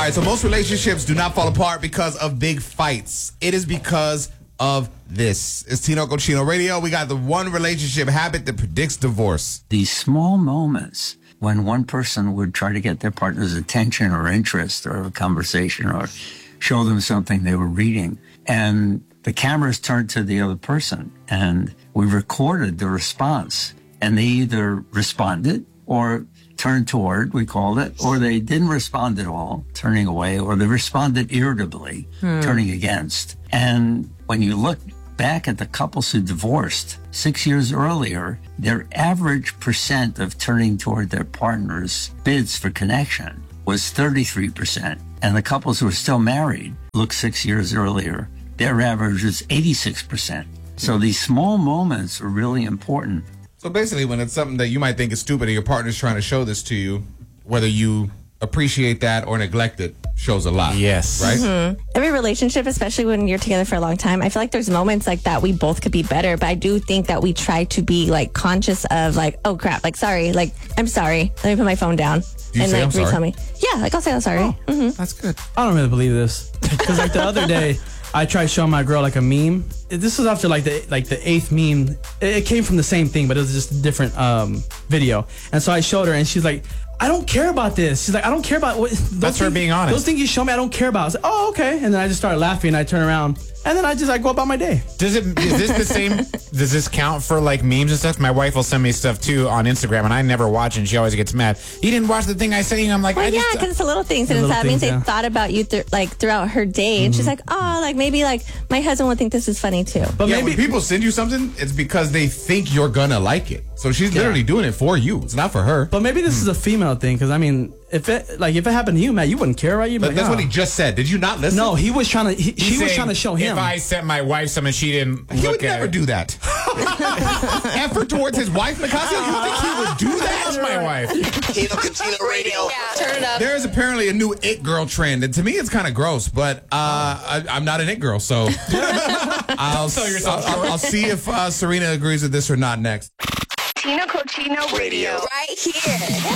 right, so most relationships do not fall apart because of big fights. It is because of this. It's Tino Cochino Radio. We got the one relationship habit that predicts divorce. These small moments when one person would try to get their partner's attention or interest or a conversation or show them something they were reading, and the cameras turned to the other person, and we recorded the response, and they either responded or turned toward, we called it, or they didn't respond at all, turning away, or they responded irritably, turning against. And when you look back at the couples who divorced 6 years earlier, their average percent of turning toward their partner's bids for connection was 33%. And the couples who are still married, look 6 years earlier, their average is 86%. So these small moments are really important. So basically, when it's something that you might think is stupid and your partner's trying to show this to you, whether you appreciate that or neglect it, shows a lot. Yes. Right? Mm-hmm. Every relationship, especially when you're together for a long time, I feel like there's moments like that we both could be better, but I do think that we try to be like conscious of like, oh crap, like sorry, like I'm sorry. Let me put my phone down. Do you and say like I'm sorry? retell me. Yeah, like I'll say I'm sorry. Oh, that's good. I don't really believe this because like the other day, I tried showing my girl like a meme. This was after like the eighth meme. It came from the same thing, but it was just a different video. And so I showed her, and she's like, "I don't care about this." She's like, "I don't care about what." That's her being honest. Those things you show me, I don't care about. I was like, "Oh, okay." And then I just started laughing, and I turn around, and then I go about my day. Is this the same? Does this count for like memes and stuff? My wife will send me stuff too on Instagram, and I never watch, and she always gets mad. You didn't watch the thing I sent you. I'm like, Well, yeah, because it's the little things, and that means they thought about you throughout her day, and she's like, oh, like maybe like my husband would think this is funny too. But yeah, when people send you something, it's because they think you're gonna like it. So she's literally doing it for you. It's not for her. But maybe this is a female thing, because I mean, if it happened to you, Matt, you wouldn't care, right? But that's what he just said. Did you not listen? No, he was trying to. She was trying to show him. If I sent my wife something, she didn't. He would look at never it. do that. Effort towards his wife, Nicasio? You think he would do that? That's my wife. Tino Cochino Radio. Turn it up. There is apparently a new it girl trend, and to me, it's kind of gross. But I'm not an it girl, so I'll see if Serena agrees with this or not next. Tino Cochino Radio. Right here.